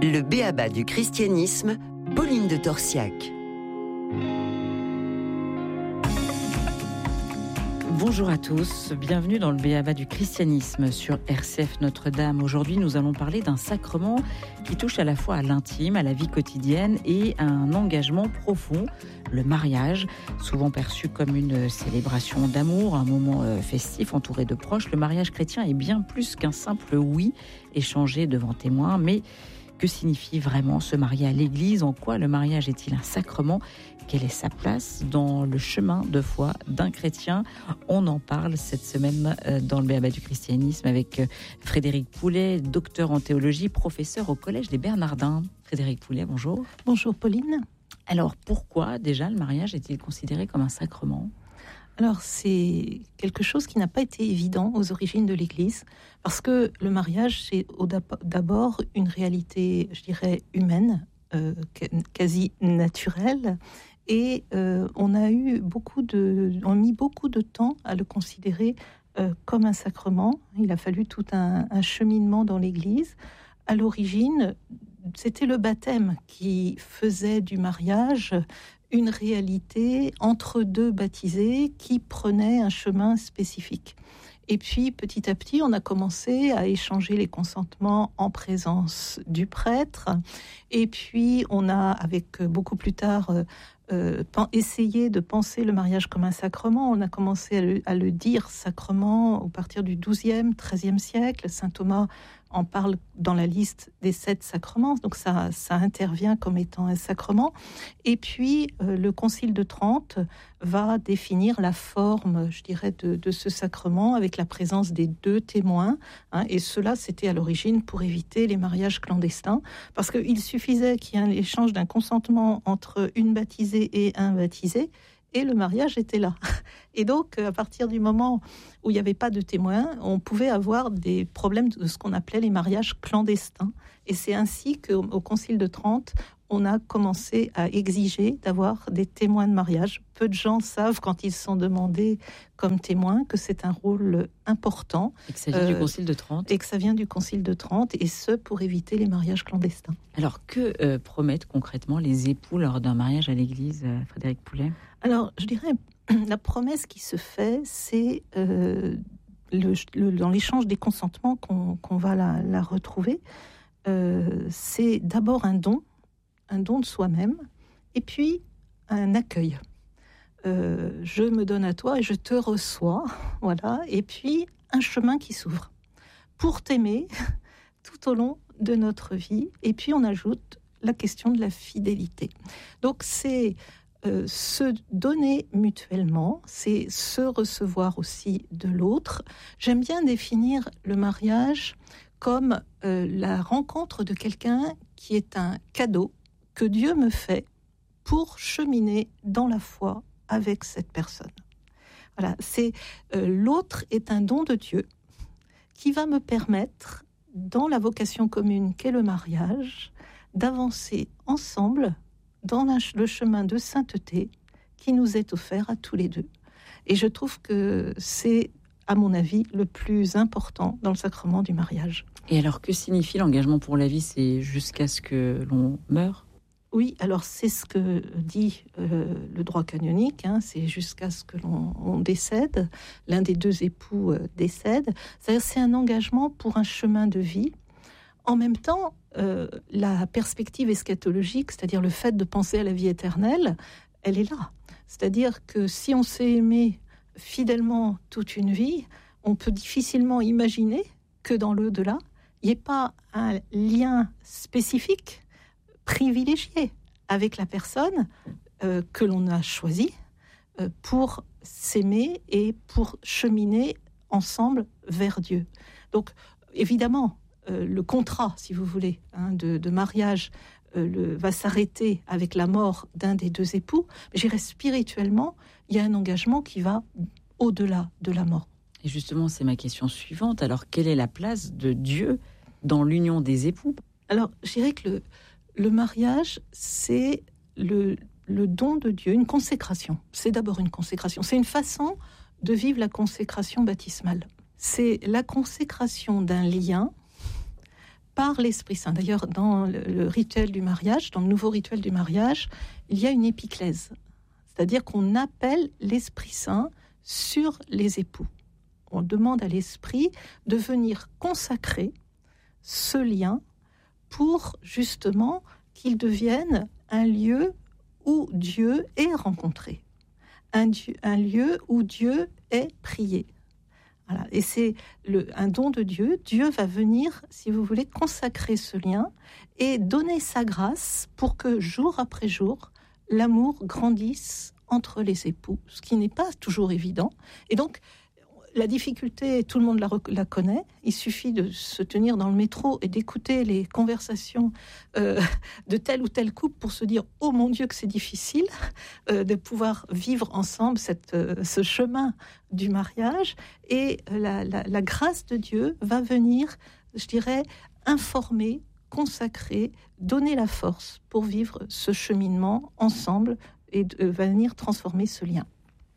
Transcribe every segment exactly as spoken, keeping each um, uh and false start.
Le b-a-ba du christianisme, Pauline de Torsiac. Bonjour à tous, bienvenue dans le b-a-ba du christianisme sur R C F Notre-Dame. Aujourd'hui, nous allons parler d'un sacrement qui touche à la fois à l'intime, à la vie quotidienne et à un engagement profond, le mariage. Souvent perçu comme une célébration d'amour, un moment festif entouré de proches, le mariage chrétien est bien plus qu'un simple oui échangé devant témoins, mais que signifie vraiment se marier à l'Église? En quoi le mariage est-il un sacrement? Quelle est sa place dans le chemin de foi d'un chrétien? On en parle cette semaine dans le b-a-ba du christianisme avec Frédéric Poulet, docteur en théologie, professeur au Collège des Bernardins. Frédéric Poulet, bonjour. Bonjour Pauline. Alors pourquoi déjà le mariage est-il considéré comme un sacrement ? Alors, c'est quelque chose qui n'a pas été évident aux origines de l'Église, parce que le mariage, c'est d'abord une réalité, je dirais, humaine, euh, quasi naturelle, et euh, on a eu beaucoup de, on a mis beaucoup de temps à le considérer euh, comme un sacrement. Il a fallu tout un, un cheminement dans l'Église. À l'origine, c'était le baptême qui faisait du mariage une réalité entre deux baptisés qui prenaient un chemin spécifique. Et puis, petit à petit, on a commencé à échanger les consentements en présence du prêtre. Et puis, on a, avec beaucoup plus tard, euh, essayé de penser le mariage comme un sacrement. On a commencé à le, à le dire sacrement à partir du douzième, treizième siècle. Saint Thomas en parle dans la liste des sept sacrements, donc ça, ça intervient comme étant un sacrement. Et puis, euh, le Concile de Trente va définir la forme, je dirais, de, de ce sacrement avec la présence des deux témoins. Hein, et cela, c'était à l'origine pour éviter les mariages clandestins, parce qu'il suffisait qu'il y ait un échange d'un consentement entre une baptisée et un baptisé, et le mariage était là. Et donc, à partir du moment où il n'y avait pas de témoins, on pouvait avoir des problèmes de ce qu'on appelait les mariages clandestins. Et c'est ainsi qu'au au Concile de Trente, on a commencé à exiger d'avoir des témoins de mariage. Peu de gens savent, quand ils sont demandés comme témoins, que c'est un rôle important. Et que ça vient euh, du Concile de Trente. Et que ça vient du Concile de Trente, et ce, pour éviter les mariages clandestins. Alors, que euh, promettent concrètement les époux lors d'un mariage à l'Église, euh, Frédéric Poulet ? Alors, je dirais, la promesse qui se fait, c'est euh, le, le, dans l'échange des consentements qu'on, qu'on va la, la retrouver. Euh, c'est d'abord un don, un don de soi-même, et puis un accueil. Euh, je me donne à toi et je te reçois, voilà, et puis un chemin qui s'ouvre pour t'aimer tout au long de notre vie. Et puis on ajoute la question de la fidélité. Donc c'est Euh, se donner mutuellement, c'est se recevoir aussi de l'autre. J'aime bien définir le mariage comme euh, la rencontre de quelqu'un qui est un cadeau que Dieu me fait pour cheminer dans la foi avec cette personne. Voilà, c'est euh, l'autre est un don de Dieu qui va me permettre, dans la vocation commune qu'est le mariage, d'avancer ensemble dans le chemin de sainteté qui nous est offert à tous les deux. Et je trouve que c'est, à mon avis, le plus important dans le sacrement du mariage. Et alors, que signifie l'engagement pour la vie ? C'est jusqu'à ce que l'on meure ? Oui, alors c'est ce que dit euh, le droit canonique, hein, c'est jusqu'à ce que l'on on décède, l'un des deux époux euh, décède. C'est-à-dire c'est un engagement pour un chemin de vie. En même temps, euh, la perspective eschatologique, c'est-à-dire le fait de penser à la vie éternelle, elle est là. C'est-à-dire que si on s'est aimé fidèlement toute une vie, on peut difficilement imaginer que dans l'au-delà, il n'y ait pas un lien spécifique, privilégié avec la personne euh, que l'on a choisie euh, pour s'aimer et pour cheminer ensemble vers Dieu. Donc, évidemment, Euh, le contrat, si vous voulez, hein, de, de mariage euh, le, va s'arrêter avec la mort d'un des deux époux. Mais je dirais spirituellement, il y a un engagement qui va au-delà de la mort. Et justement, c'est ma question suivante. Alors, quelle est la place de Dieu dans l'union des époux ? Alors, je dirais que le, le mariage, c'est le, le don de Dieu, une consécration. C'est d'abord une consécration. C'est une façon de vivre la consécration baptismale. C'est la consécration d'un lien par l'Esprit Saint. D'ailleurs, dans le, le rituel du mariage, dans le nouveau rituel du mariage, il y a une épiclèse, c'est-à-dire qu'on appelle l'Esprit Saint sur les époux. On demande à l'Esprit de venir consacrer ce lien pour justement qu'il devienne un lieu où Dieu est rencontré, un, Dieu, un lieu où Dieu est prié. Voilà. Et c'est le, un don de Dieu. Dieu va venir, si vous voulez, consacrer ce lien et donner sa grâce pour que jour après jour, l'amour grandisse entre les époux, ce qui n'est pas toujours évident. Et donc, la difficulté, tout le monde la, la connaît. Il suffit de se tenir dans le métro et d'écouter les conversations euh, de tel ou tel couple pour se dire « Oh mon Dieu que c'est difficile euh, de pouvoir vivre ensemble cette, euh, ce chemin du mariage. » Et la, la, la grâce de Dieu va venir, je dirais, informer, consacrer, donner la force pour vivre ce cheminement ensemble et de, va venir transformer ce lien.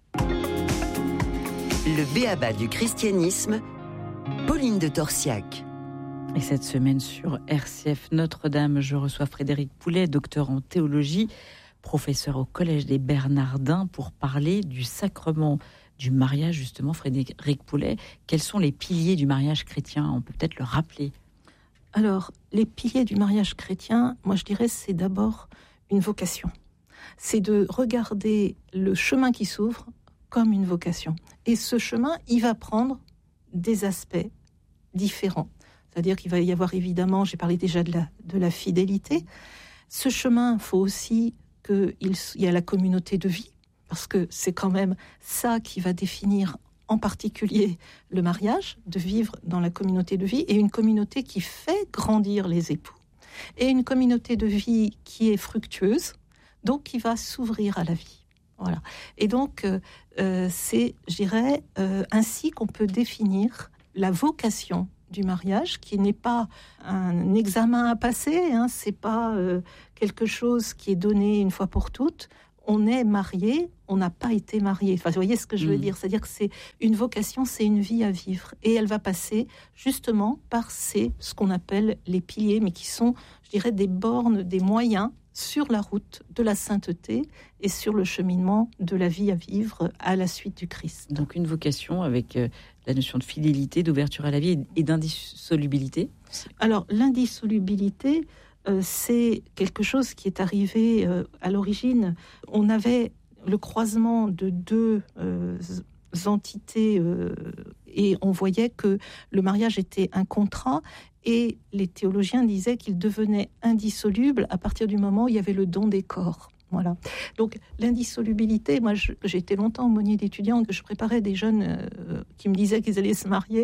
Le b.a.-ba du christianisme, Pauline de Torsiac. Et cette semaine sur R C F Notre-Dame, je reçois Frédéric Poulet, docteur en théologie, professeur au Collège des Bernardins, pour parler du sacrement du mariage. Justement, Frédéric Poulet, quels sont les piliers du mariage chrétien ? On peut peut-être le rappeler. Alors, les piliers du mariage chrétien, moi je dirais, c'est d'abord une vocation. C'est de regarder le chemin qui s'ouvre comme une vocation. Et ce chemin, il va prendre des aspects différents. C'est-à-dire qu'il va y avoir évidemment, j'ai parlé déjà de la, de la fidélité. Ce chemin, il faut aussi qu'il y ait la communauté de vie, parce que c'est quand même ça qui va définir en particulier le mariage, de vivre dans la communauté de vie, et une communauté qui fait grandir les époux, et une communauté de vie qui est fructueuse, donc qui va s'ouvrir à la vie. Voilà. Et donc, euh, c'est, je dirais, euh, ainsi qu'on peut définir la vocation du mariage, qui n'est pas un examen à passer, hein, c'est pas euh, quelque chose qui est donné une fois pour toutes. On est marié, on n'a pas été marié. Enfin, vous voyez ce que je veux mmh. dire, c'est-à-dire que c'est une vocation, c'est une vie à vivre, et elle va passer justement par ces, ce qu'on appelle les piliers, mais qui sont, je dirais, des bornes, des moyens sur la route de la sainteté et sur le cheminement de la vie à vivre à la suite du Christ. Donc une vocation avec euh, la notion de fidélité, d'ouverture à la vie et d'indissolubilité. Alors l'indissolubilité, euh, c'est quelque chose qui est arrivé euh, à l'origine. On avait le croisement de deux euh, entités euh, et on voyait que le mariage était un contrat. Et les théologiens disaient qu'il devenait indissoluble à partir du moment où il y avait le don des corps. Voilà. Donc l'indissolubilité, moi je, j'ai été longtemps aumônier d'étudiants, que je préparais des jeunes euh, qui me disaient qu'ils allaient se marier.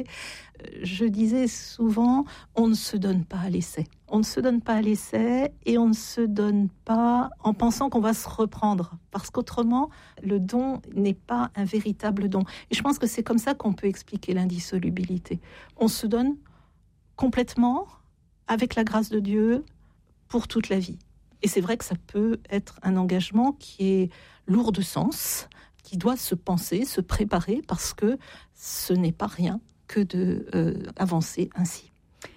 Je disais souvent, on ne se donne pas à l'essai. On ne se donne pas à l'essai et on ne se donne pas en pensant qu'on va se reprendre. Parce qu'autrement, le don n'est pas un véritable don. Et je pense que c'est comme ça qu'on peut expliquer l'indissolubilité. On se donne complètement, avec la grâce de Dieu, pour toute la vie. Et c'est vrai que ça peut être un engagement qui est lourd de sens, qui doit se penser, se préparer, parce que ce n'est pas rien que d'avancer euh, ainsi.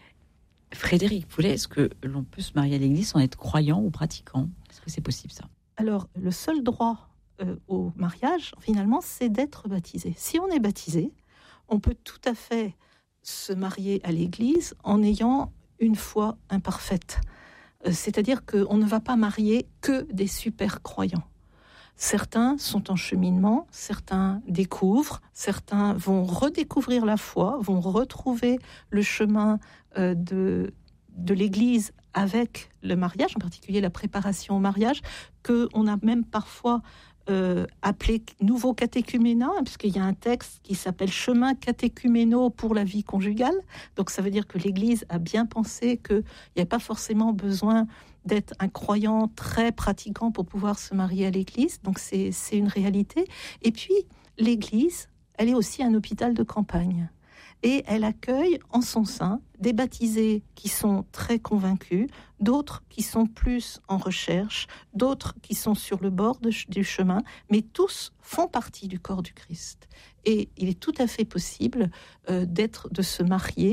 Frédéric Poulet, est-ce que l'on peut se marier à l'église sans être croyant ou pratiquant ? Est-ce que c'est possible ça ? Alors, le seul droit euh, au mariage, finalement, c'est d'être baptisé. Si on est baptisé, on peut tout à fait se marier à l'église en ayant une foi imparfaite. Euh, c'est-à-dire qu'on ne va pas marier que des super croyants. Certains sont en cheminement, certains découvrent, certains vont redécouvrir la foi, vont retrouver le chemin euh, de, de l'église avec le mariage, en particulier la préparation au mariage, qu'on a même parfois Euh, appelé nouveau catéchuménat, puisqu'il y a un texte qui s'appelle chemin catéchuménaux pour la vie conjugale. Donc ça veut dire que l'Église a bien pensé qu'il n'y avait pas forcément besoin d'être un croyant très pratiquant pour pouvoir se marier à l'Église. Donc c'est, c'est une réalité. Et puis l'Église, elle est aussi un hôpital de campagne. Et elle accueille en son sein des baptisés qui sont très convaincus, d'autres qui sont plus en recherche, d'autres qui sont sur le bord de, du chemin, mais tous font partie du corps du Christ. Et il est tout à fait possible euh, d'être, de se marier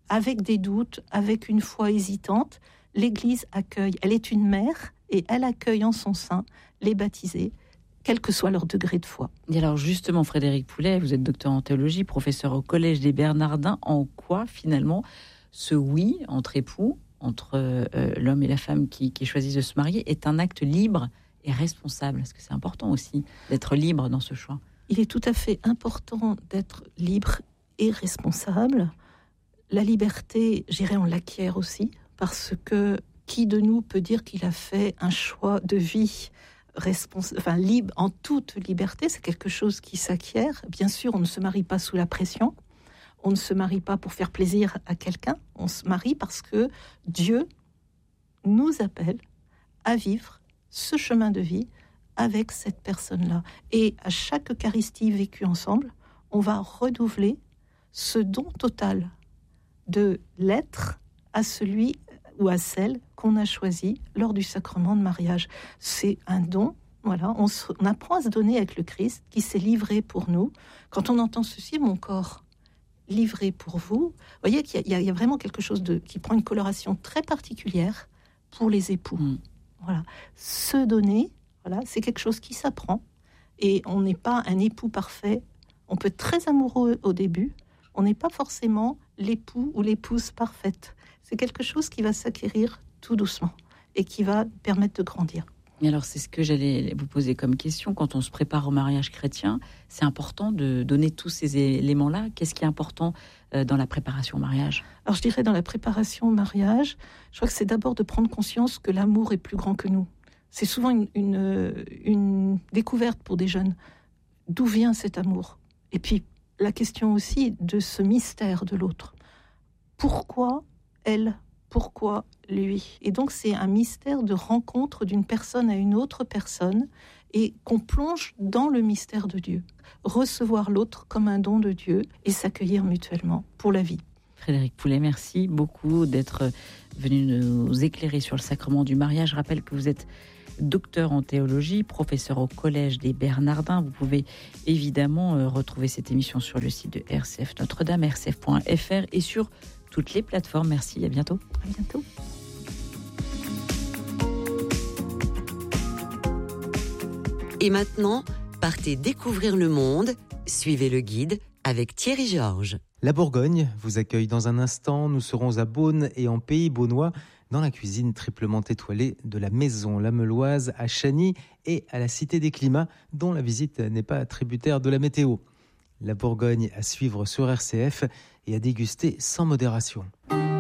avec des doutes, avec une foi hésitante, l'Église accueille. Elle est une mère et elle accueille en son sein les baptisés, quel que soit leur degré de foi. Et alors justement, Frédéric Poulet, vous êtes docteur en théologie, professeur au Collège des Bernardins. En quoi, finalement, ce oui entre époux, entre euh, l'homme et la femme qui, qui choisissent de se marier, est un acte libre et responsable? Parce que c'est important aussi d'être libre dans ce choix. Il est tout à fait important d'être libre et responsable. La liberté, j'irais, on l'acquiert aussi, parce que qui de nous peut dire qu'il a fait un choix de vie respons- enfin, libre, en toute liberté? C'est quelque chose qui s'acquiert. Bien sûr, on ne se marie pas sous la pression. On ne se marie pas pour faire plaisir à quelqu'un. On se marie parce que Dieu nous appelle à vivre ce chemin de vie avec cette personne-là. Et à chaque Eucharistie vécue ensemble, on va renouveler ce don total de l'être à celui ou à celle qu'on a choisi lors du sacrement de mariage. C'est un don, voilà, on, se, on apprend à se donner avec le Christ qui s'est livré pour nous. Quand on entend ceci, mon corps livré pour vous, vous voyez qu'il y a, il y a vraiment quelque chose de, qui prend une coloration très particulière pour les époux. Mmh. Voilà. Se donner, voilà, c'est quelque chose qui s'apprend et on n'est pas un époux parfait. On peut être très amoureux au début, on n'est pas forcément l'époux ou l'épouse parfaite. C'est quelque chose qui va s'acquérir tout doucement et qui va permettre de grandir. Et alors, c'est ce que j'allais vous poser comme question. Quand on se prépare au mariage chrétien, c'est important de donner tous ces éléments-là. Qu'est-ce qui est important dans la préparation au mariage? Alors, je dirais dans la préparation au mariage, je crois que c'est d'abord de prendre conscience que l'amour est plus grand que nous. C'est souvent une, une, une découverte pour des jeunes. D'où vient cet amour? Et puis, la question aussi de ce mystère de l'autre. Pourquoi elle? Pourquoi lui? Et donc, c'est un mystère de rencontre d'une personne à une autre personne et qu'on plonge dans le mystère de Dieu. Recevoir l'autre comme un don de Dieu et s'accueillir mutuellement pour la vie. Frédéric Poulet, merci beaucoup d'être venu nous éclairer sur le sacrement du mariage. Je rappelle que vous êtes docteur en théologie, professeur au Collège des Bernardins. Vous pouvez évidemment retrouver cette émission sur le site de R C F Notre-Dame, r c f point f r et sur toutes les plateformes. Merci, à bientôt. À bientôt. Et maintenant, partez découvrir le monde. Suivez le guide avec Thierry Georges. La Bourgogne vous accueille dans un instant. Nous serons à Beaune et en Pays Beaunois, dans la cuisine triplement étoilée de la Maison Lameloise à Chagny et à la Cité des Climats, dont la visite n'est pas tributaire de la météo. La Bourgogne à suivre sur R C F et à déguster sans modération.